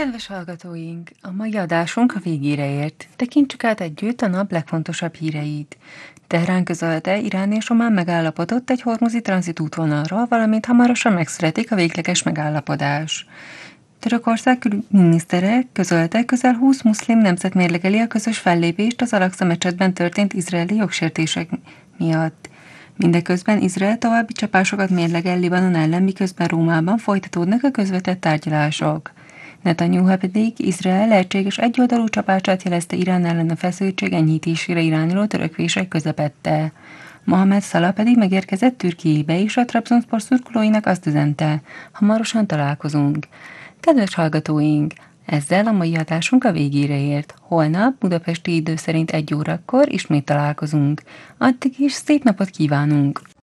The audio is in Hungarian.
Kedves hallgatóink! A mai adásunk a végére ért. Tekintsük át együtt a nap legfontosabb híreit. Teherán közölte, Irán és Omán megállapodott egy hormuzi tranzitútvonalról, valamint hamarosan megszületik a végleges megállapodás. Törökország külügyminisztere közölte, közel 20 muszlim nemzet mérlegeli a közös fellépést az Al-Aqsa mecsetben történt izraeli jogsértések miatt. Mindeközben Izrael további csapásokat mérlegel Libanon ellen, miközben Rómában folytatódnak a közvetett tárgyalások. Netanyahu pedig Izrael lehetséges egyoldalú csapását jelezte Irán ellen a feszültség enyhítésére irányuló törekvések közepette. Mohamed Salah pedig megérkezett Türkiébe, és a Trabzonspor szurkolóinak azt üzente, hamarosan találkozunk. Kedves hallgatóink, ezzel a mai adásunk a végére ért. Holnap budapesti idő szerint 1 órakor ismét találkozunk. Addig is szép napot kívánunk!